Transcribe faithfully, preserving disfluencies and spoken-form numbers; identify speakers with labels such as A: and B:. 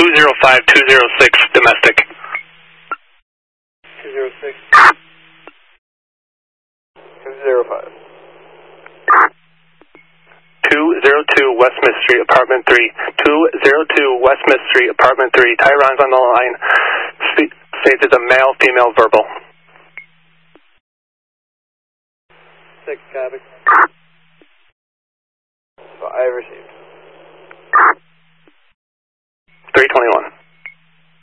A: two zero five two zero six, domestic.
B: two zero six. two zero five.
A: two zero two West Smith Street, apartment three. two zero two West Smith Street, apartment three. Tyron's on the line. States it's a male, female, verbal.
B: six, copy. Five received.
A: three twenty-one.